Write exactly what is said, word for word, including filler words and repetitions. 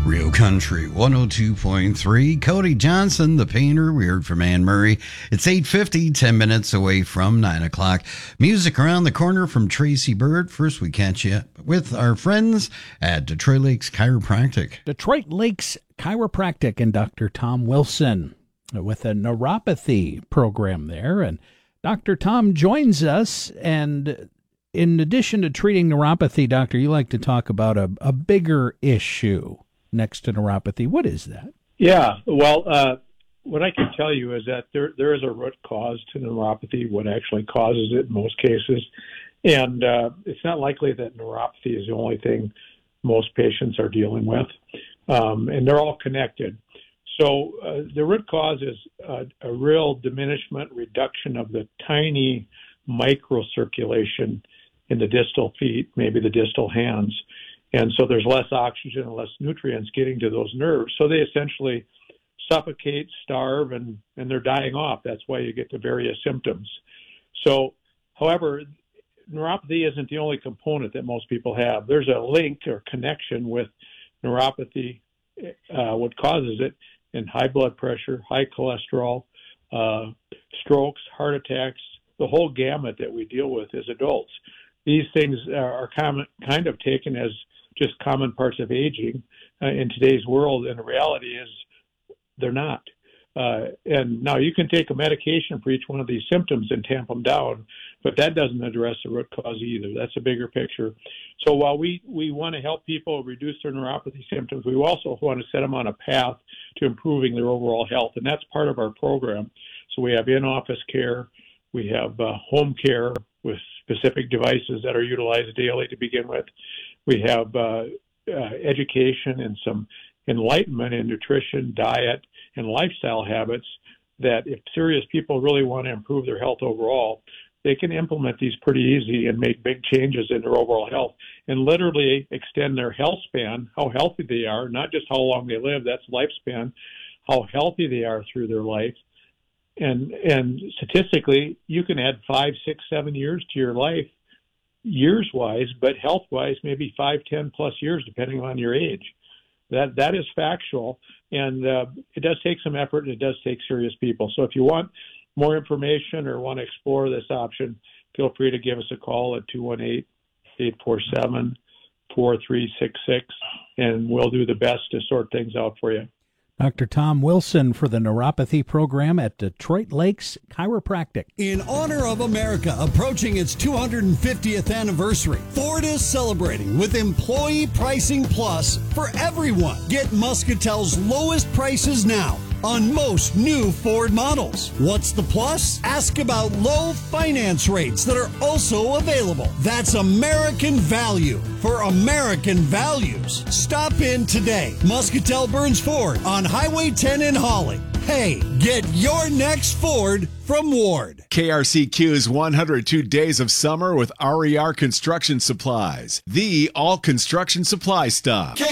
Real Country one oh two point three. Cody Johnson, the painter. We heard from Anne Murray. It's eight fifty, ten minutes away from nine o'clock. Music around the corner from Tracy Bird. First, we catch you with our friends at Detroit Lakes Chiropractic. Detroit Lakes Chiropractic and Doctor Tom Wilson with a neuropathy program there. And Doctor Tom joins us. And in addition to treating neuropathy, Doctor, you like to talk about a, a bigger issue next to neuropathy. What is that? Yeah, well, uh, what I can tell you is that there there is a root cause to neuropathy, what actually causes it in most cases. And uh, it's not likely that neuropathy is the only thing most patients are dealing with. Um, and they're all connected. So uh, the root cause is a, a real diminishment, reduction of the tiny microcirculation in the distal feet, maybe the distal hands. And so there's less oxygen and less nutrients getting to those nerves. So they essentially suffocate, starve, and, and they're dying off. That's why you get the various symptoms. So, however, neuropathy isn't the only component that most people have. There's a link or connection with neuropathy, uh, what causes it, and high blood pressure, high cholesterol, uh, strokes, heart attacks, the whole gamut that we deal with as adults. These things are common, kind of taken as just common parts of aging uh, in today's world, and the reality is they're not. Uh, and now you can take a medication for each one of these symptoms and tamp them down, but that doesn't address the root cause either. That's a bigger picture. So while we, we want to help people reduce their neuropathy symptoms, we also want to set them on a path to improving their overall health, and that's part of our program. So we have in-office care, we have uh, home care with specific devices that are utilized daily to begin with. We have uh, uh, education and some enlightenment in nutrition, diet, and lifestyle habits that if serious people really want to improve their health overall, they can implement these pretty easy and make big changes in their overall health and literally extend their health span, how healthy they are, not just how long they live, that's lifespan, how healthy they are through their life. And and statistically, you can add five, six, seven years to your life, years-wise, but health-wise, maybe five, ten plus years, depending on your age. That that is factual, and uh, it does take some effort, and it does take serious people. So if you want more information or want to explore this option, feel free to give us a call at two one eight, eight four seven, four three six six, and we'll do the best to sort things out for you. Doctor Tom Wilson for the neuropathy program at Detroit Lakes Chiropractic. In honor of America approaching its two hundred fiftieth anniversary, Ford is celebrating with Employee Pricing Plus for everyone. Get Muscatel's lowest prices now on most new Ford models. What's the plus? Ask about low finance rates that are also available. That's American value for American values. Stop in today. Muscatel Burns Ford on Highway ten in Holly. Hey, get your next Ford from Ward. K R C Q's one hundred two Days of Summer with R E R Construction Supplies, the all construction supply stop.